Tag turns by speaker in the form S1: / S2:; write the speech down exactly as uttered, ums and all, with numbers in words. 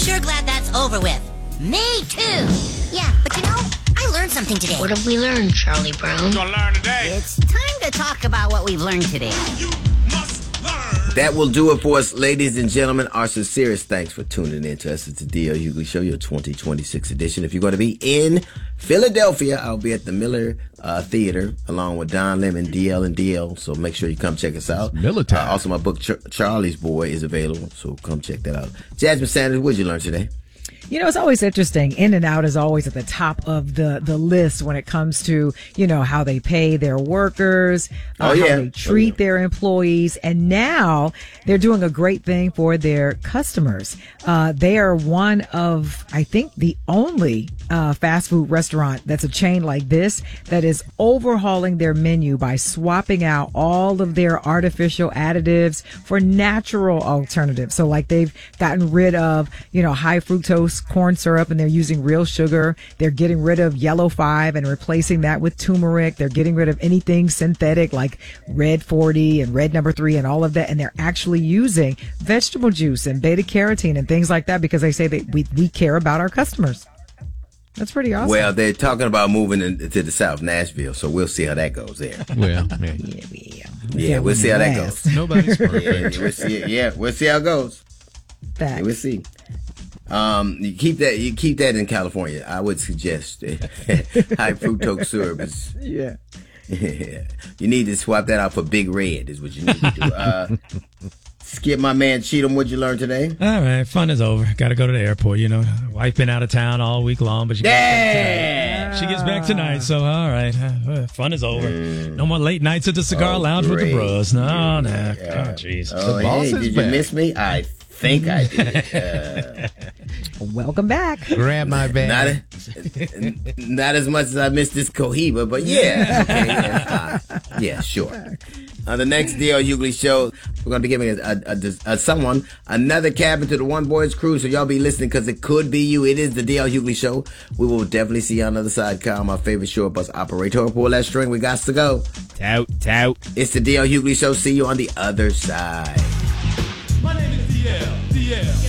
S1: sure glad that's over with. Me too. Yeah, but you know, I learned something today.
S2: What have we learned, Charlie Brown?
S3: Gonna learn today.
S1: It's time to talk about what we've learned today.
S3: You must learn.
S4: That will do it for us, ladies and gentlemen. Our sincerest thanks for tuning in to us. It's the D L Hughley Show, your twenty twenty-six edition. If you're going to be in Philadelphia, I'll be at the Miller uh, Theater along with Don Lemon, D L and D L. So make sure you come check us out.
S5: Military.
S4: Uh, also, my book, Ch- Charlie's Boy, is available. So come check that out. Jasmine Sanders, what did you learn today?
S6: You know, it's always interesting. In-N-Out is always at the top of the, the list when it comes to, you know, how they pay their workers, uh,
S4: oh, yeah.
S6: how they treat
S4: oh, yeah.
S6: their employees. And now they're doing a great thing for their customers. Uh, they are one of, I think, the only uh, fast food restaurant that's a chain like this that is overhauling their menu by swapping out all of their artificial additives for natural alternatives. So like they've gotten rid of, you know, high fructose corn syrup and they're using real sugar. They're getting rid of yellow five and replacing that with turmeric. They're getting rid of anything synthetic like red forty and red number three and all of that. And they're actually using vegetable juice and beta carotene and things like that because they say that we, we care about our customers. That's pretty awesome.
S4: Well, they're talking about moving in, to the South, Nashville, so we'll see how that goes there.
S5: Well, yeah.
S6: Yeah, yeah.
S4: Yeah, we'll see how that goes.
S5: Nobody's
S4: Yeah,
S5: perfect.
S4: we'll see. Yeah, we'll see how it goes.
S6: Facts.
S4: Yeah, we'll see. Um, you keep that. You keep that in California. I would suggest high fructose syrup is.
S6: Yeah.
S4: You need to swap that out for Big Red. Is what you need to do. Uh, Skip, my man Cheatham, what'd you learn today?
S7: All right, fun is over. Got to go to the airport. You know, wife been out of town all week long, but she gets
S4: Yeah.
S7: back tonight. She gets back tonight. So all right, uh, fun is over.
S4: Mm.
S7: No more late nights at the cigar
S4: Oh,
S7: lounge with the
S4: great.
S7: bros. No, no.
S4: Yeah.
S7: Oh, jeez.
S4: Oh,
S5: The boss
S4: hey,
S5: is
S4: did you
S5: back.
S4: miss me? I think I did. Uh,
S6: Welcome back.
S5: Grab my bag.
S4: not, not as much as I missed this Cohiba, but yeah. Okay, yeah, uh, yeah, sure. On the next D L Hughley Show, we're going to be giving a, a, a, a someone another cabin to the One Boys crew, so y'all be listening because it could be you. It is the D L Hughley Show. We will definitely see you on the other side. Kyle, my favorite short bus operator. Pull that string. We got to go.
S7: Tout, tout.
S4: It's the D L Hughley Show. See you on the other side.
S3: My name is D L. D L.